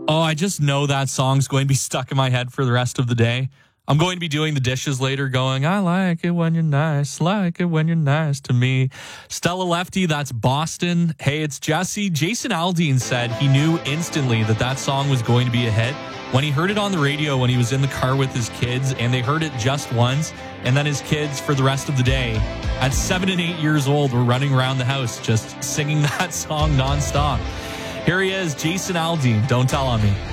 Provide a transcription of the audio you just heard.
Oh, I just know that song's going to be stuck in my head for the rest of the day. I'm going to be doing the dishes later going, I like it when you're nice, like it when you're nice to me. Stella Lefty, that's Boston. Hey, it's Jesse. Jason Aldean said he knew instantly that song was going to be a hit when he heard it on the radio when he was in the car with his kids, and they heard it just once, and then his kids for the rest of the day at 7 and 8 years old were running around the house just singing that song nonstop. Here he is, Jason Aldean, Don't Tell on Me.